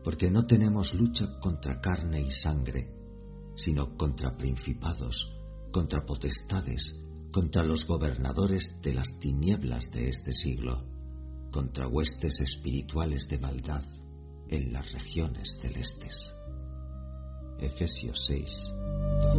porque no tenemos lucha contra carne y sangre, sino contra principados, contra potestades, contra los gobernadores de las tinieblas de este siglo, contra huestes espirituales de maldad en las regiones celestes. Efesios 6.